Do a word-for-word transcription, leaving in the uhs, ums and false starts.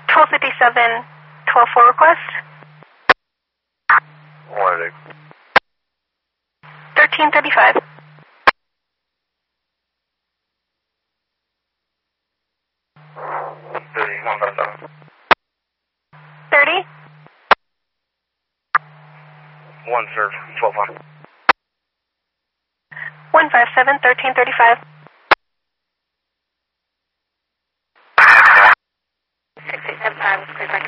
twelve fifty-seven, twelve four request. What? thirteen thirty-five. thirty-one fifty-seven. thirty. One serve, twelve one. one five seven, thirteen thirty-five. six eight seven five, clear